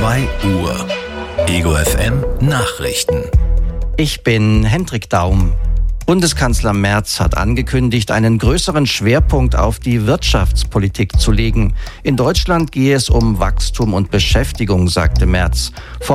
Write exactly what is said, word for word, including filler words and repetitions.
zwei Uhr. Ego F M Nachrichten. Ich bin Hendrik Daum. Bundeskanzler Merz hat angekündigt, einen größeren Schwerpunkt auf die Wirtschaftspolitik zu legen. In Deutschland gehe es um Wachstum und Beschäftigung, sagte Merz. Vor